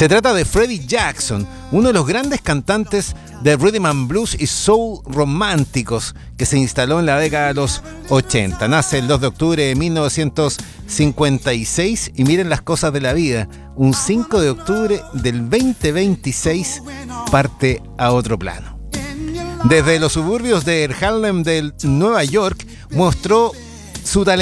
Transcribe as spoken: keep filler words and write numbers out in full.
Se trata de Freddie Jackson, uno de los grandes cantantes de rhythm and blues y soul románticos que se instaló en la década de los ochenta. Nace el dos de octubre de mil novecientos cincuenta y seis y miren las cosas de la vida. Un cinco de octubre del veinte veintiséis parte a otro plano. Desde los suburbios de Harlem de Nueva York mostró su talento